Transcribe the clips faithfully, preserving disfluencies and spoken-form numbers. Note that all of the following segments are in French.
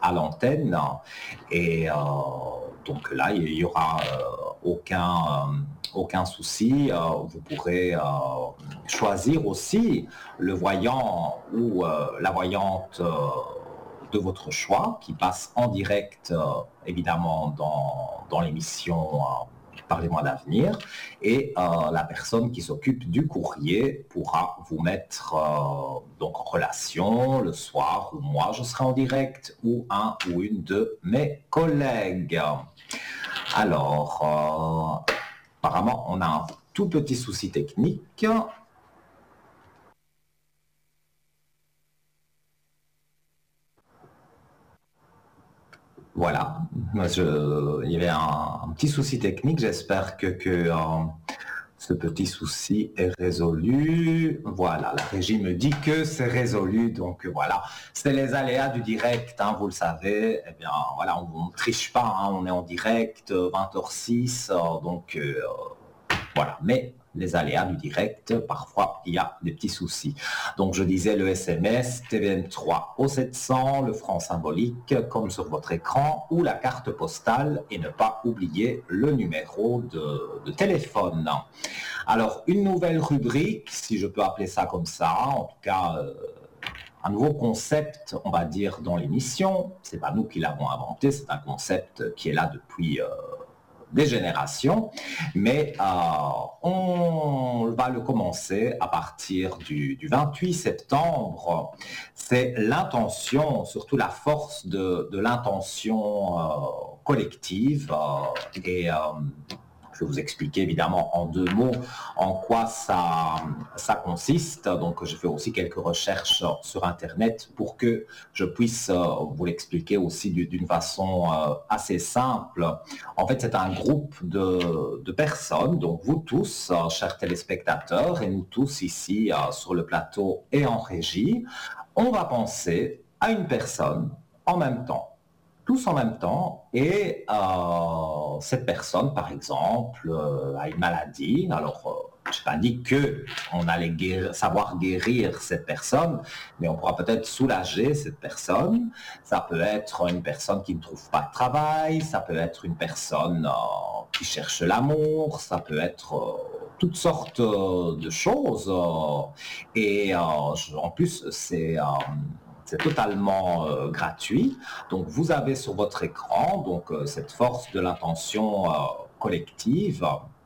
à l'antenne. Et euh, donc là, il n'y aura euh, aucun, euh, aucun souci. Euh, vous pourrez euh, choisir aussi le voyant ou euh, la voyante euh, de votre choix qui passe en direct, euh, évidemment, dans, dans l'émission euh, Parlez-moi d'avenir, et euh, la personne qui s'occupe du courrier pourra vous mettre euh, donc en relation le soir où moi je serai en direct ou un ou une de mes collègues. Alors, euh, apparemment, on a un tout petit souci technique. Voilà, je, il y avait un, un petit souci technique, j'espère que, que euh, ce petit souci est résolu. Voilà, la régie me dit que c'est résolu, donc voilà, c'est les aléas du direct, hein, vous le savez. Eh bien, voilà, on ne triche pas, hein, on est en direct, vingt heures six, euh, donc euh, voilà, mais les aléas du direct, parfois il y a des petits soucis. Donc je disais le S M S, T V N trois au sept cents, le franc symbolique comme sur votre écran, ou la carte postale, et ne pas oublier le numéro de, de téléphone. Alors une nouvelle rubrique, si je peux appeler ça comme ça, en tout cas euh, un nouveau concept, on va dire, dans l'émission. C'est pas nous qui l'avons inventé, c'est un concept qui est là depuis... Euh, des générations, mais euh, on va le commencer à partir du, du vingt-huit septembre. C'est l'intention, surtout la force de, de l'intention euh, collective euh, et euh, je vais vous expliquer évidemment en deux mots en quoi ça, ça consiste. Donc, je fais aussi quelques recherches sur Internet pour que je puisse euh, vous l'expliquer aussi d'une façon euh, assez simple. En fait, c'est un groupe de, de personnes, donc vous tous, euh, chers téléspectateurs, et nous tous ici euh, sur le plateau et en régie, on va penser à une personne en même temps. Tous en même temps, et euh, cette personne, par exemple, euh, a une maladie. Alors, euh, je n'ai pas dit qu'on allait guérir, savoir guérir cette personne, mais on pourra peut-être soulager cette personne. Ça peut être une personne qui ne trouve pas de travail, ça peut être une personne euh, qui cherche l'amour, ça peut être euh, toutes sortes euh, de choses. Euh, et euh, je, en plus, c'est... Euh, C'est totalement euh, gratuit. Donc, vous avez sur votre écran donc, euh, cette force de l'intention euh, collective.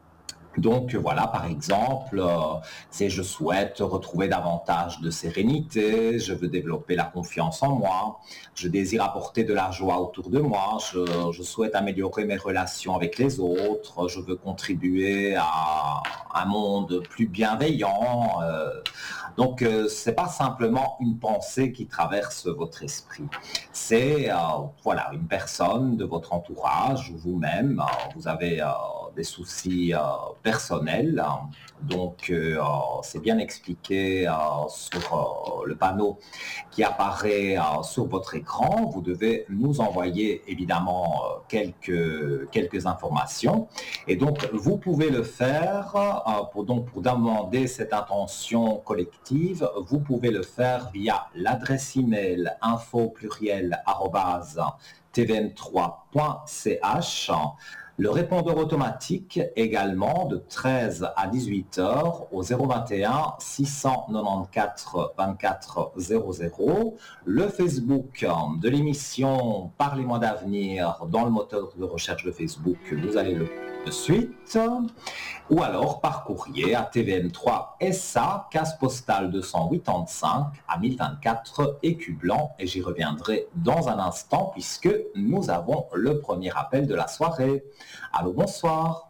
Donc voilà, par exemple, euh, c'est je souhaite retrouver davantage de sérénité, je veux développer la confiance en moi, je désire apporter de la joie autour de moi, je, je souhaite améliorer mes relations avec les autres, je veux contribuer à un monde plus bienveillant. Euh, donc euh, c'est pas simplement une pensée qui traverse votre esprit, c'est euh, voilà une personne de votre entourage ou vous-même, euh, vous avez euh, des soucis euh, personnels. Donc, euh, c'est bien expliqué euh, sur euh, le panneau qui apparaît euh, sur votre écran. Vous devez nous envoyer évidemment euh, quelques, quelques informations. Et donc, vous pouvez le faire euh, pour, donc, pour demander cette intention collective. Vous pouvez le faire via l'adresse email info pluriel arobase t v n trois point c h. Le répondeur automatique également de treize à dix-huit heures au zéro vingt et un six cent quatre-vingt-quatorze vingt-quatre zéro zéro. Le Facebook de l'émission Parlez-moi d'avenir dans le moteur de recherche de Facebook, vous allez le de suite, ou alors par courrier à T V N trois S A, case postale deux cent quatre-vingt-cinq à mille vingt-quatre Écu Blanc, et j'y reviendrai dans un instant puisque nous avons le premier appel de la soirée. Allô, bonsoir.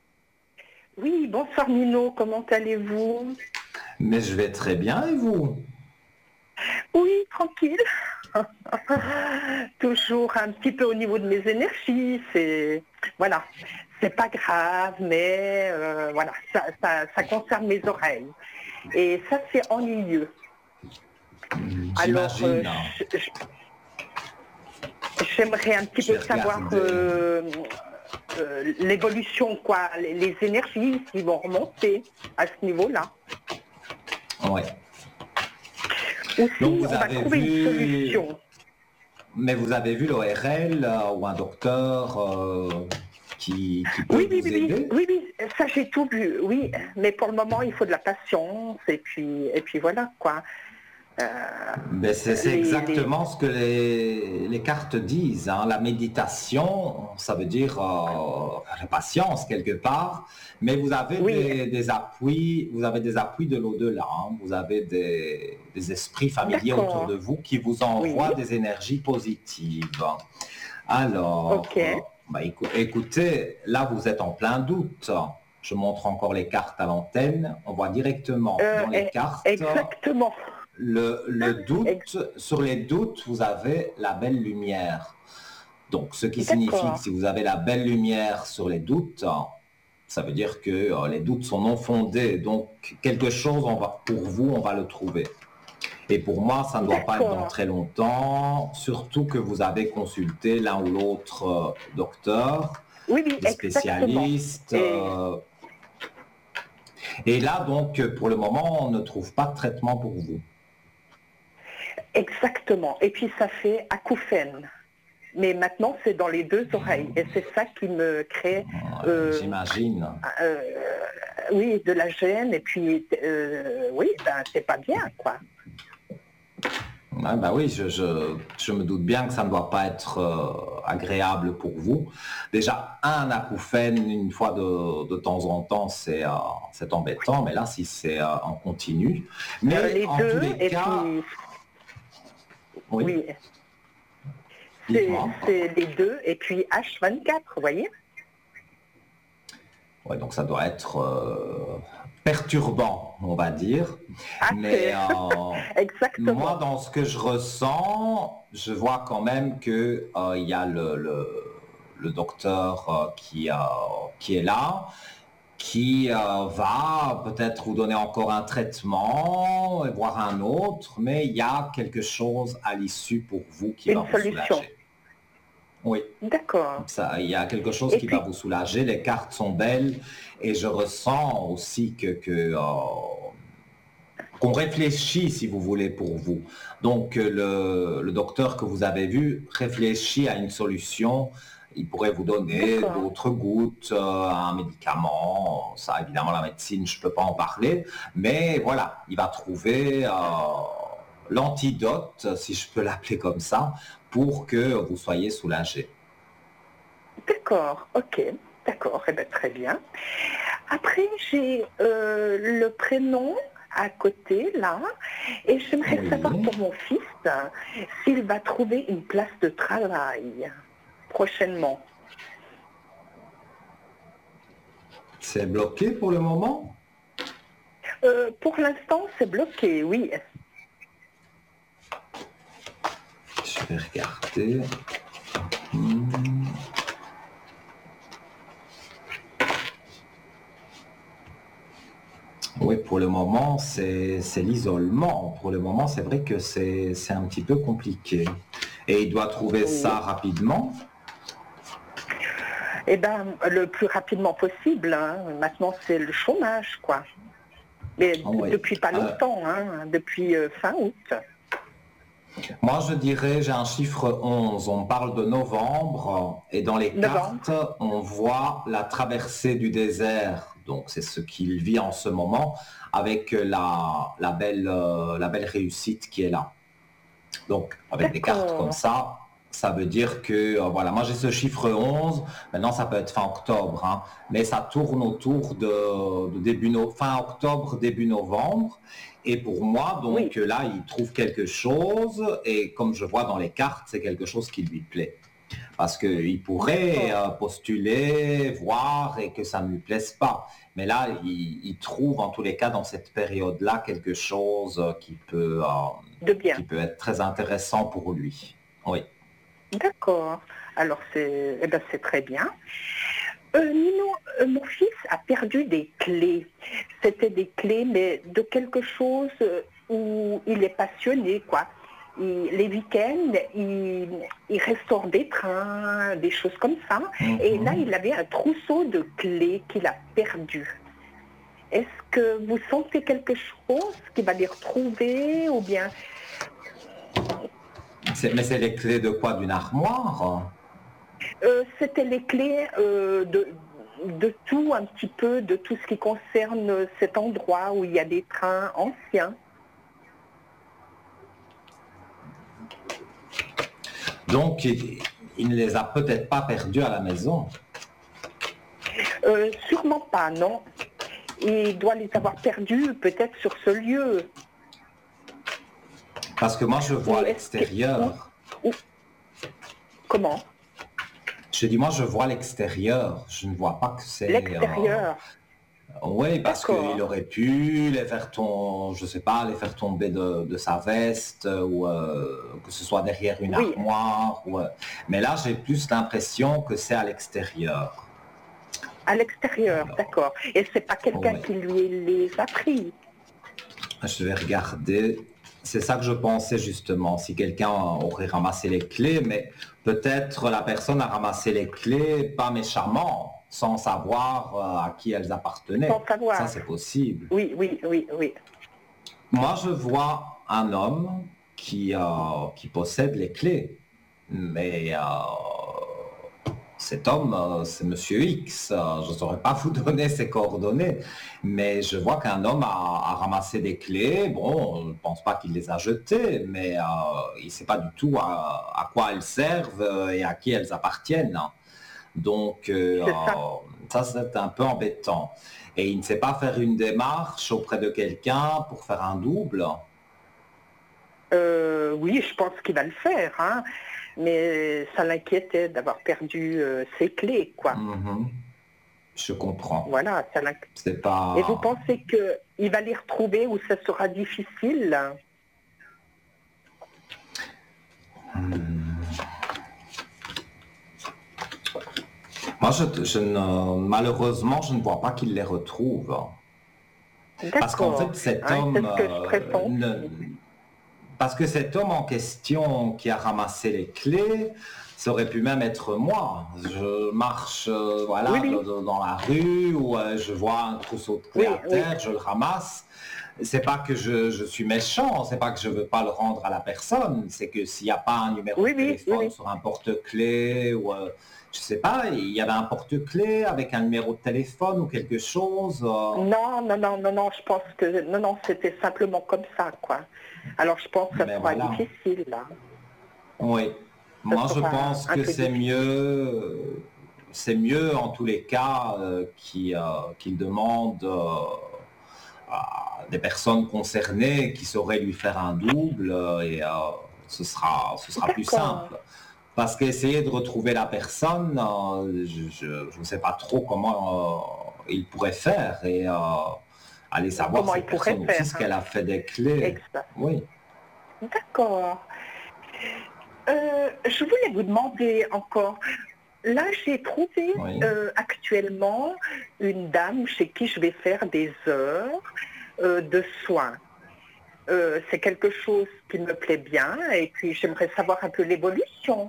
Oui, bonsoir Nino, comment allez-vous? Mais je vais très bien, et vous? Oui, tranquille. Toujours un petit peu au niveau de mes énergies, c'est... Voilà. C'est pas grave, mais euh, voilà, ça, ça, ça concerne mes oreilles. Et ça, c'est ennuyeux. Alors, euh, j'aimerais un petit peu savoir euh, euh, l'évolution, quoi, les, les énergies qui vont remonter à ce niveau-là. Ouais. Aussi, on va trouver vu... une solution. mais vous avez vu l'O R L euh, ou un docteur euh, qui, qui peut Oui, oui, vous oui, oui, aider? oui, oui, ça j'ai tout vu, oui, mais pour le moment il faut de la patience et puis, et puis voilà quoi. Euh, Ben, c'est c'est les, les... exactement ce que les, les cartes disent, hein. La méditation, ça veut dire euh, la patience quelque part, mais vous avez Oui, des, des appuis, vous avez des appuis de l'au-delà, hein. Vous avez des, des esprits familiers autour de d'accord, vous qui vous oui, envoient des énergies positives. Alors, ok. euh, bah, écou- écoutez, là vous êtes en plein doute. Je montre encore les cartes à l'antenne. On voit directement Euh, dans les eh, cartes exactement. le, le Ex- doute. Sur les doutes, vous avez la belle lumière. Donc, ce qui signifie que D'accord, si vous avez la belle lumière sur les doutes, ça veut dire que euh, les doutes sont non fondés. Donc, quelque chose, on va, pour vous, on va le trouver. Et pour moi, ça ne doit pas être dans d'accord. très longtemps, surtout que vous avez consulté l'un ou l'autre euh, docteur, Oui, oui, des exactement. spécialistes. Et euh, et là, donc, pour le moment, on ne trouve pas de traitement pour vous. exactement. Et puis ça fait acouphène. Mais maintenant, c'est dans les deux oreilles. Et c'est ça qui me crée, Ouais, euh, j'imagine. euh, oui, de la gêne. Et puis, euh, oui, ben, c'est pas bien, quoi. Ouais, bah oui, je, je, je me doute bien que ça ne doit pas être euh, agréable pour vous. Déjà, un acouphène une fois de, de temps en temps, c'est euh, c'est embêtant, mais là, si c'est euh, en continu. Euh, Mais les en tous deux, les et cas, puis, oui, oui, c'est dites-moi. c'est les deux. Et puis H vingt-quatre, vous voyez? Ouais, donc ça doit être euh, perturbant, on va dire. Ah, Mais c'est euh, moi, exactement. dans ce que je ressens, je vois quand même que euh, il y a le, le, le docteur euh, qui, euh, qui est là, qui euh, va peut-être vous donner encore un traitement, et voire un autre, mais il y a quelque chose à l'issue pour vous qui va Une vous solution. soulager. Oui. D'accord. Ça, il y a quelque chose Et qui va puis, vous soulager. Les cartes sont belles et je ressens aussi que, que euh, qu'on réfléchit, si vous voulez, pour vous. Donc, euh, le, le docteur que vous avez vu réfléchit à une solution. Il pourrait vous donner d'accord. d'autres gouttes, euh, un médicament. Ça, évidemment, la médecine, je ne peux pas en parler. Mais voilà, il va trouver euh, l'antidote, si je peux l'appeler comme ça, pour que vous soyez soulagé. D'accord, ok, d'accord, eh bien, très bien. Après, j'ai euh, le prénom à côté, là, et j'aimerais savoir Oui. pour mon fils euh, s'il va trouver une place de travail prochainement. C'est bloqué pour le moment? Euh, pour l'instant, c'est bloqué, oui. Je vais regarder. Hmm. Oui, pour le moment, c'est c'est l'isolement. Pour le moment, c'est vrai que c'est c'est un petit peu compliqué. Et il doit trouver ça Oui. rapidement. Eh bien, le plus rapidement possible, hein. Maintenant, c'est le chômage, quoi. Mais d- Oui. depuis pas Euh, longtemps, hein, depuis euh, fin août. moi, je dirais, j'ai un chiffre onze. On parle de novembre et dans les cartes, Novembre. on voit la traversée du désert. Donc, c'est ce qu'il vit en ce moment avec la, la belle, euh, la belle réussite qui est là. Donc, avec des cartes comme D'accord. ça, ça veut dire que, euh, voilà, moi j'ai ce chiffre onze, maintenant ça peut être fin octobre, hein, mais ça tourne autour de, de début no- fin octobre, début novembre. Et pour moi, donc Oui. là, il trouve quelque chose, et comme je vois dans les cartes, c'est quelque chose qui lui plaît. Parce qu'il pourrait D'accord. euh, postuler, voir, et que ça ne lui plaise pas. Mais là, il, il trouve en tous les cas dans cette période-là quelque chose euh, qui peut, euh, De qui bien. peut être très intéressant pour lui. Oui. D'accord. Alors, c'est eh ben, c'est très bien. Euh, Nino, euh, mon fils a perdu des clés. C'était des clés, mais de quelque chose euh, où il est passionné, quoi. Il- les week-ends, il, il restaure des trains, des choses comme ça. Et là, Mhm. il avait un trousseau de clés qu'il a perdu. Est-ce que vous sentez quelque chose qui va les retrouver ou bien... C'est- mais c'est les clés de quoi? D'une armoire? Euh, C'était les clés euh, de, de tout, un petit peu, de tout ce qui concerne cet endroit où il y a des trains anciens. Donc, il, il ne les a peut-être pas perdus à la maison. Euh, sûrement pas, non. Il doit les avoir perdus peut-être sur ce lieu. Parce que moi, je vois à Et est-ce que- l'extérieur. ou- ou- Comment? Je dis, moi, je vois l'extérieur. Je ne vois pas que c'est... L'extérieur. euh, Oui, parce D'accord. qu'il aurait pu les faire tom- je sais pas, les faire tomber de, de sa veste, ou euh, que ce soit derrière une Oui. armoire. Ou, euh, Mais là, j'ai plus l'impression que c'est à l'extérieur. À l'extérieur, d'accord. Et c'est pas quelqu'un Oui. qui lui les a pris. Je vais regarder. C'est ça que je pensais justement, si quelqu'un aurait ramassé les clés, mais peut-être la personne a ramassé les clés pas méchamment, sans savoir euh, à qui elles appartenaient. Sans savoir. Ça, c'est possible. Oui, oui, oui, oui. Moi, je vois un homme qui, euh, qui possède les clés, mais euh, cet homme, euh, c'est Monsieur X. Euh, je ne saurais pas vous donner ses coordonnées, mais je vois qu'un homme a, a ramassé des clés. Bon, je ne pense pas qu'il les a jetées, mais euh, il ne sait pas du tout à, à quoi elles servent euh, et à qui elles appartiennent. Donc, euh, C'est ça. ça, c'est un peu embêtant. Et il ne sait pas faire une démarche auprès de quelqu'un pour faire un double. Euh, oui, je pense qu'il va le faire, hein. Mais ça l'inquiétait d'avoir perdu euh, ses clés, quoi. Mhm. Je comprends. Voilà, ça l'inquiète. C'est pas... Et vous pensez qu'il va les retrouver ou ça sera difficile? Moi, je, je ne, malheureusement, je ne vois pas qu'il les retrouve. Parce qu'en D'accord. fait, cet Hein, homme... c'est ce que je euh, pressens. ne- Parce que cet homme en question qui a ramassé les clés, ça aurait pu même être moi. Je marche euh, voilà, Oui, oui. dans, dans la rue, ou euh, je vois un trousseau de clés Oui, à terre, je le ramasse. C'est pas que je, je suis méchant, c'est pas que je veux pas le rendre à la personne, c'est que s'il n'y a pas un numéro Oui, de oui, téléphone oui, oui. sur un porte-clés, ou euh, je sais pas, il y avait un porte-clés avec un numéro de téléphone ou quelque chose. euh, Non, non, non, non, non, je pense que non, non, c'était simplement comme ça, quoi. Alors je pense que ça Mais sera voilà. difficile, là. Oui, moi je sera pense un que peu c'est difficile. mieux, c'est mieux en tous les cas euh, qu'il euh, qu'il demande euh, à des personnes concernées qui sauraient lui faire un double euh, et euh, ce sera, ce sera plus D'accord. simple. Parce qu'essayer de retrouver la personne, euh, je ne sais pas trop comment euh, il pourrait faire et euh, aller savoir Comment il cette pourrait personne aussi faire, ce hein. qu'elle a fait des clés. Exact. Oui. D'accord. Euh, je voulais vous demander encore, là j'ai trouvé Oui. euh, actuellement une dame chez qui je vais faire des heures euh, de soins. Euh, c'est quelque chose qui me plaît bien et puis j'aimerais savoir un peu l'évolution.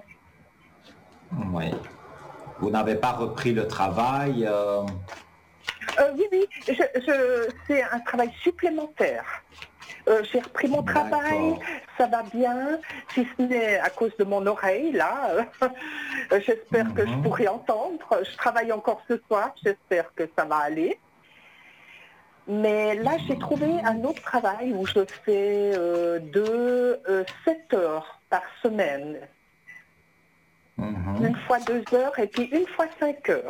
Oui. Vous n'avez pas repris le travail euh, Euh, oui, oui, je, je- c'est un travail supplémentaire. Euh, j'ai repris mon travail, D'accord. ça va bien, si ce n'est à cause de mon oreille, là. euh, j'espère que je Mhm. pourrai entendre. Je travaille encore ce soir, j'espère que ça va aller. Mais là, j'ai trouvé un autre travail où je fais euh, de euh, sept heures par semaine. Mhm. Une fois deux heures et puis une fois cinq heures.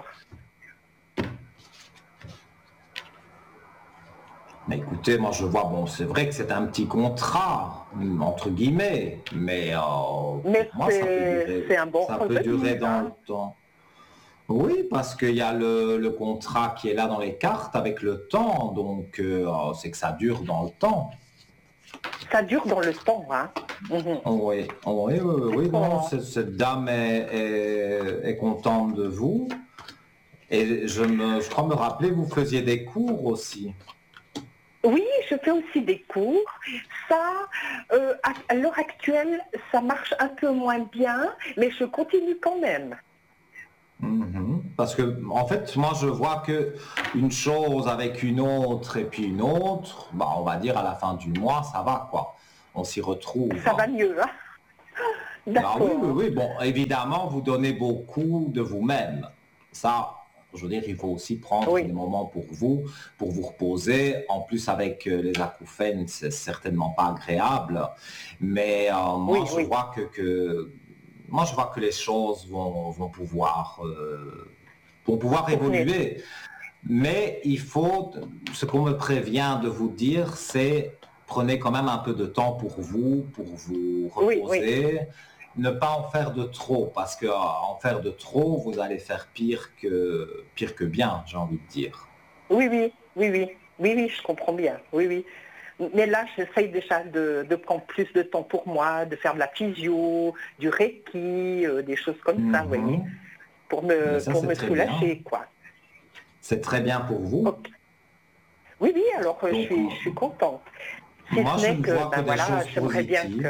Mais écoutez, moi je vois, bon, c'est vrai que c'est un petit contrat, entre guillemets, mais euh, pour Mais moi ça peut c'est durer, c'est un bon ça peut durer revenu, dans hein. le temps. Oui, parce qu'il y a le, le contrat qui est là dans les cartes avec le temps, donc euh, c'est que ça dure dans le temps. Ça dure dans le temps, hein. Mhm. Oui, oui, oui, oui, non, D'accord. cette, cette dame est, est- est contente de vous. Et je, me, je crois me rappeler, vous faisiez des cours aussi. Oui, je fais aussi des cours. Ça, euh, à, à l'heure actuelle, ça marche un peu moins bien, mais je continue quand même. Mhm. Parce que, en fait, moi, je vois que une chose avec une autre et puis une autre, bah, on va dire à la fin du mois, ça va, quoi. On s'y retrouve. Ça va mieux, hein. Ah oui, oui, D'accord. oui. Bon, évidemment, vous donnez beaucoup de vous-même. Ça, je veux dire, il faut aussi prendre des Oui, moments pour vous, pour vous reposer. En plus, avec euh, les acouphènes, c'est certainement pas agréable. Mais euh, moi, oui, je oui. vois que, que- moi, je vois que les choses vont, vont pouvoir, euh, vont pouvoir Tourner. évoluer. Mais il faut, ce qu'on me prévient de vous dire, c'est prenez quand même un peu de temps pour vous, pour vous Oui, oui. reposer. Ne pas en faire de trop, parce que euh, en faire de trop, vous allez faire pire que, pire que bien, j'ai envie de dire. Oui, oui, oui, oui. Oui, oui, je comprends bien. Oui, oui. Mais là, j'essaye déjà de, de prendre plus de temps pour moi, de faire de la physio, du reiki, euh, des choses comme ça, vous voyez, Mhm. pour Mais me, ça, pour c'est me très bien. soulager, quoi. C'est très bien pour vous. Ok. Oui, oui, alors euh, je Donc, suis, je suis contente. Si moi, ce je n'est ne que, vois que ben des voilà, choses j'aimerais bien que... positives.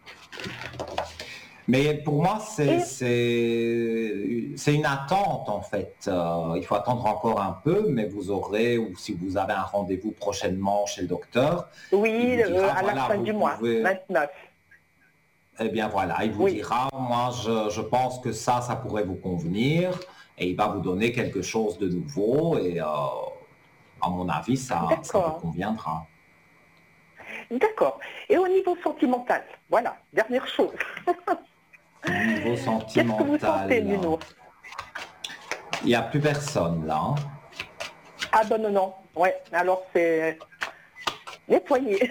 Mais pour moi, c'est Et c'est c'est une attente en fait. Euh, il faut attendre encore un peu, mais vous aurez, ou si vous avez un rendez-vous prochainement chez le docteur, il oui, vous euh, dira, à la voilà, fin vous du mois, pouvez, vingt-neuf. eh bien voilà, il vous Oui, dira, moi je, je pense que ça, ça pourrait vous convenir, et il va vous donner quelque chose de nouveau, et euh, à mon avis, ça, ça vous d'accord. conviendra. D'accord. Et au niveau sentimental, voilà, dernière chose. Niveau Qu'est-ce que vous sentez, sentimental, Nuno? il n'y a plus personne là, hein. Ah ben non, non. Ouais, alors c'est nettoyer.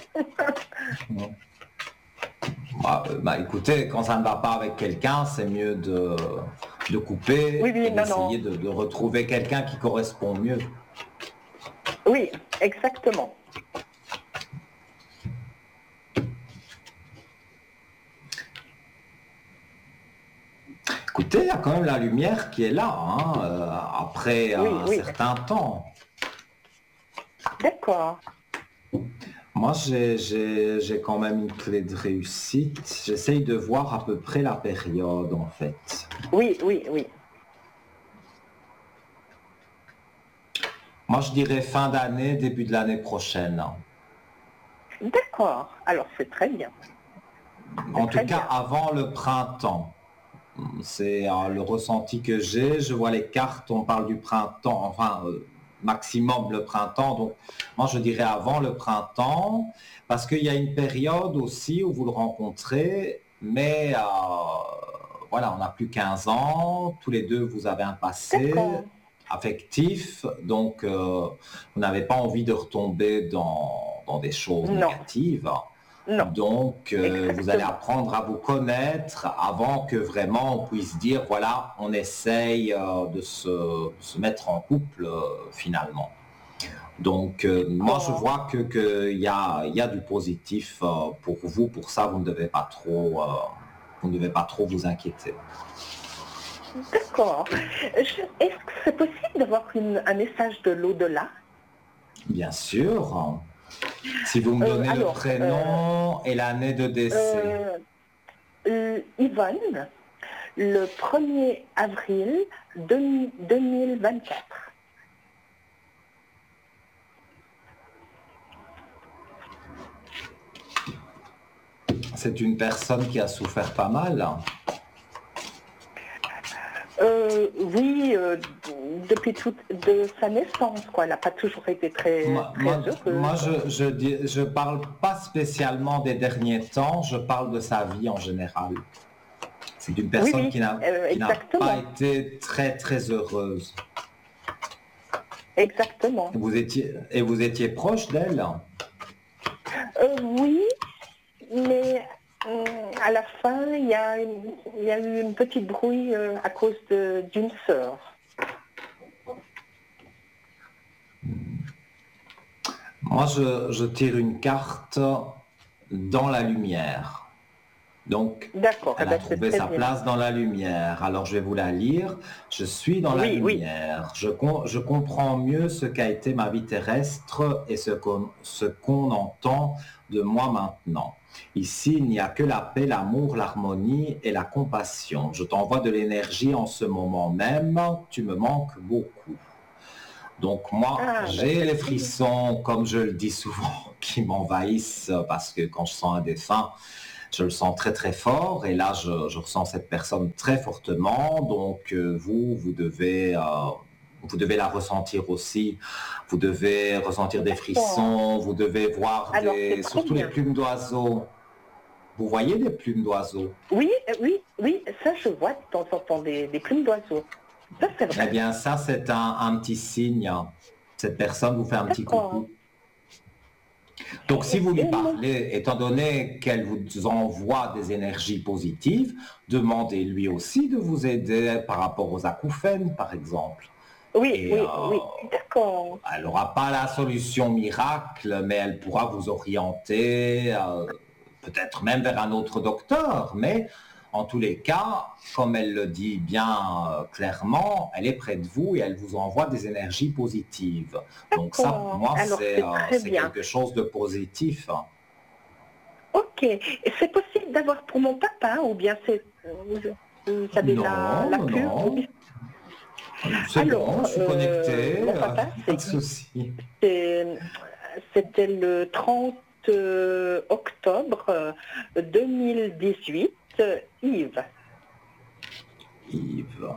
Bah, euh, bah, écoutez, quand ça ne va pas avec quelqu'un, c'est mieux de, de Oui, couper oui, et non, d'essayer non. de, de retrouver quelqu'un qui correspond mieux. Oui, exactement. Écoutez, il y a quand même la lumière qui est là, hein, euh, après Oui, un oui. certain temps. D'accord. Moi, j'ai j'ai- j'ai quand même une clé de réussite. J'essaye de voir à peu près la période, en fait. Oui, oui, oui. Moi, je dirais fin d'année, début de l'année prochaine. D'accord. Alors c'est très bien. C'est En tout très cas, bien. avant le printemps. C'est euh, le ressenti que j'ai. Je vois les cartes, on parle du printemps, enfin, euh, maximum le printemps. Donc, moi, je dirais avant le printemps, parce qu'il y a une période aussi où vous le rencontrez, mais euh, voilà, on n'a plus quinze ans, tous les deux, vous avez un passé D'accord. affectif, donc euh, vous n'avez pas envie de retomber dans, dans des choses Non, négatives. non. Donc, euh, vous allez Exactement. apprendre à vous connaître avant que vraiment on puisse dire, voilà, on essaye euh, de se, de se mettre en couple euh, finalement. Donc, euh, moi, je D'accord. vois que qu'il y a, il y a du positif euh, pour vous. Pour ça, vous ne devez pas trop, euh, vous ne devez pas trop vous inquiéter. D'accord. Je- Est-ce que c'est possible d'avoir une- un message de l'au-delà? Bien sûr, si vous me Euh, donnez le alors, euh, prénom et l'année de décès. euh, euh, Yvonne, le premier avril deux- 2024. C'est une personne qui a souffert pas mal. Euh, oui, euh, depuis toute de sa naissance, quoi. Elle n'a pas toujours été très, Moi, très moi, moi, heureuse. je je dis- je parle pas spécialement des derniers temps, je parle de sa vie en général. C'est une Oui, personne qui oui, n'a euh, qui n'a pas exactement, été très très heureuse. exactement. Vous étiez et vous étiez proche d'elle. Euh, oui, mais euh, à la fin, il y a, une- il y a eu une petite brouille euh, à cause de- d'une sœur. Moi, je, je tire une carte dans la lumière. Donc, D'accord, eh elle a ben, c'est trouvé très sa bien. place dans la lumière. Alors, je vais vous la lire. Je suis dans la Oui, oui. lumière. Je, com- je comprends mieux ce qu'a été ma vie terrestre et ce qu'on ce qu'on entend de moi maintenant. Ici, il n'y a que la paix, l'amour, l'harmonie et la compassion. Je t'envoie de l'énergie en ce moment même. Tu me manques beaucoup. Donc moi, Ah, ben, j'ai c'est les très bien. frissons, comme je le dis souvent, qui m'envahissent parce que quand je sens un défunt, je le sens très très fort et là je, je ressens cette personne très fortement. Donc euh, vous, vous devez, euh, vous devez la ressentir aussi. Vous devez ressentir des D'accord. frissons, vous devez voir Alors, c'est des, très surtout les bien. plumes d'oiseaux. Vous voyez des plumes d'oiseaux? Oui, euh, oui, oui, ça, je vois de temps en temps des, des plumes d'oiseaux. Ça, c'est Eh vrai. bien ça c'est un, un petit signe. Cette personne vous fait un petit D'accord. coucou. Donc, si vous lui Et mon... parlez, étant donné qu'elle vous envoie des énergies positives, demandez-lui aussi de vous aider par rapport aux acouphènes, par exemple. Oui, Et euh, oui, oui, d'accord. elle n'aura pas la solution miracle, mais elle pourra vous orienter, euh, peut-être même vers un autre docteur. Mais en tous les cas, comme elle le dit bien euh, clairement, elle est près de vous et elle vous envoie des énergies positives. Donc ça, pour D'accord. moi, Alors, c'est c'est euh, très c'est bien. quelque chose de positif. Ok. Et c'est possible d'avoir pour mon papa ou bien c'est... Vous, vous savez la, Non, la non, pure ou non. bien... C'est bon, Alors, je suis euh, connecté, mon euh, papa, pas de c'est, souci. c'est- c'était le trente euh, octobre euh, deux mille dix-huit, euh, Yves. Yves.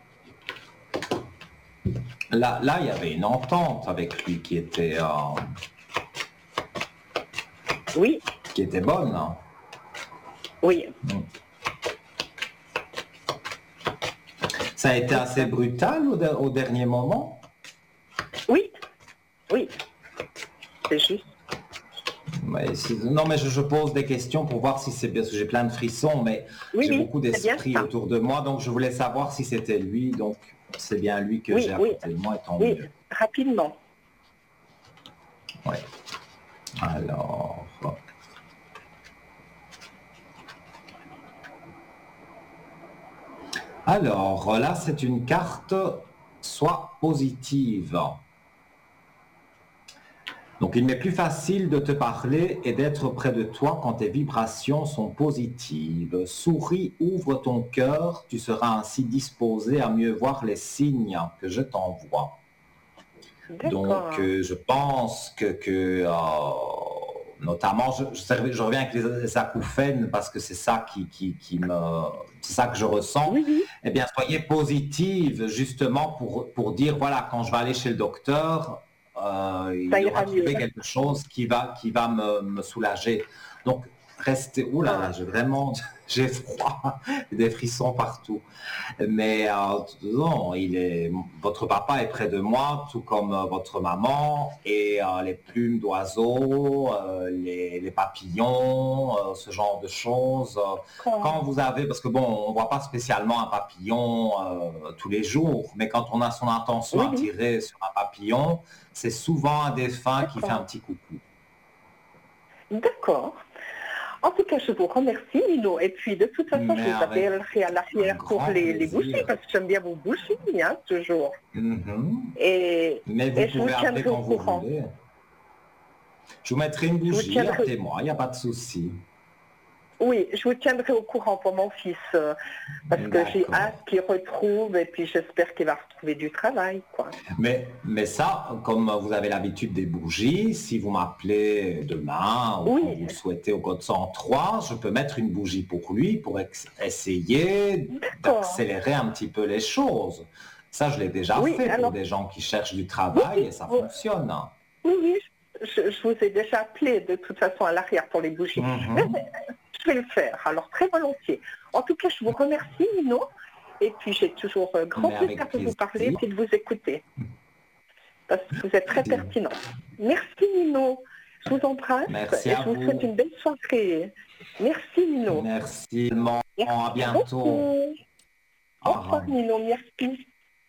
Là, là, il y avait une entente avec lui qui était, euh, Oui, qui était bonne. Hein. oui, Ça a été c'est assez ça. brutal au, de- au dernier moment. Oui, oui, c'est juste. Mais si- non, mais je, je pose des questions pour voir si c'est bien, parce que j'ai plein de frissons, mais Oui, j'ai oui, beaucoup c'est bien d'esprits ça. autour de moi, donc je voulais savoir si c'était lui, donc c'est bien lui que j'ai Oui, à oui, côté de moi, et tant oui, mieux. rapidement. Ouais. Alors, alors là, c'est une carte soit positive. Donc, il m'est plus facile de te parler et d'être près de toi quand tes vibrations sont positives. Souris, ouvre ton cœur, tu seras ainsi disposé à mieux voir les signes que je t'envoie. Donc, D'accord. euh, je pense que, que euh, notamment, je, je, je reviens avec les, les acouphènes parce que c'est ça qui, qui, qui me, c'est ça que je ressens. Oui, oui, Eh bien, soyez positive justement pour, pour dire voilà, quand je vais aller chez le docteur, euh, ça il aura ira mieux. trouvé quelque chose qui va, qui va me, me soulager. Donc, restez. Ouh là là, D'accord. j'ai vraiment, j'ai froid, des frissons partout. Mais euh, non, il est, votre papa est près de moi, tout comme euh, votre maman, et euh, les plumes d'oiseaux, euh, les, les papillons, euh, ce genre de choses. euh, D'accord. quand vous avez, parce que bon, on voit pas spécialement un papillon euh, tous les jours, mais quand on a son attention Oui, oui, attirée sur un papillon, c'est souvent un défunt qui fait un d'accord. petit coucou. D'accord. En tout cas, je vous remercie, Nino. Et puis, de toute façon, Mais je vous avec appellerai à un l'arrière pour grand les, les bougies, plaisir. parce que j'aime bien vos bougies, hein, toujours. Mhm. Et, Mais vous et je vous pouvez appeler tiendrai au quand vous courant. voulez. Je vous mettrai une Je vous bougie, tiendrai, appelez-moi, il n'y a pas de souci. oui, je vous tiendrai au courant pour mon fils, euh, parce que j'ai hâte D'accord. qu'il retrouve, et puis j'espère qu'il va retrouver du travail, quoi. Mais, mais ça, comme vous avez l'habitude des bougies, si vous m'appelez demain ou quand Oui, vous le souhaitez au code cent trois, je peux mettre une bougie pour lui pour ex- essayer d'accord. d'accélérer un petit peu les choses. Ça, je l'ai déjà Oui, fait pour alors, des gens qui cherchent du oui, travail oui, et ça oui, fonctionne. oui, oui, je, je vous ai déjà appelé de toute façon à l'arrière pour les bougies. Mais, Mhm. mais, je vais le faire, alors très volontiers. En tout cas, je vous remercie, Nino. Et puis, j'ai toujours euh, grand Mais plaisir avec de vous plaisir. parler et de vous écouter, parce que vous êtes très pertinent. Merci, Nino. Je vous embrasse Merci et à je vous souhaite vous. une belle soirée. Merci, Nino. Merci. À Merci bientôt. beaucoup. Au Au revoir, revoir. Nino. Merci.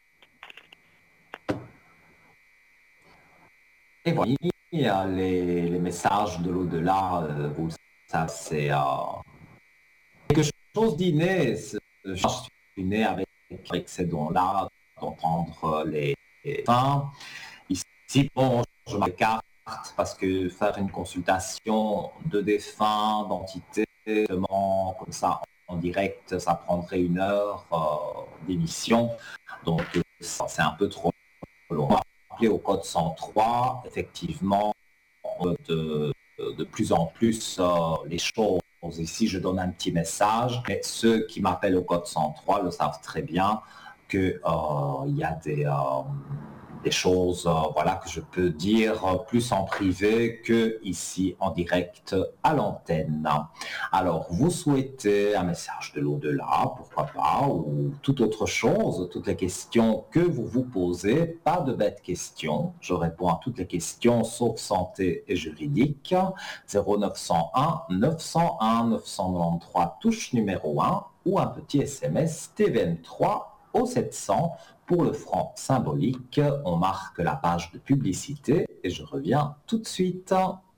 Et voilà, il y a les, les messages de l'au-delà, euh, vous le savez, c'est euh, quelque chose d'inné. c'est- Je suis né avec, avec ces dons-là, d'entendre les, les fins. Ici, bon, je m'écarte parce que faire une consultation de défunts, d'entités, vraiment comme ça en direct, ça prendrait une heure euh, d'émission. Donc, euh, ça, c'est un peu trop long. Appeler au code cent trois, effectivement, de, de plus en plus euh, les choses Ici, je donne un petit message, mais ceux qui m'appellent au code cent trois le savent très bien qu'il euh, y a des, euh, des choses euh, voilà, que je peux dire plus en privé que ici en direct à l'antenne. Alors, vous souhaitez un message de l'au-delà, pourquoi pas, ou toute autre chose, toutes les questions que vous vous posez, pas de bêtes questions. Je réponds à toutes les questions sauf santé et juridique. zéro neuf cent un neuf cent un neuf cent quatre-vingt-treize, touche numéro un, ou un petit S M S T V M trois au sept cents pour le franc symbolique. On marque la page de publicité et je reviens tout de suite.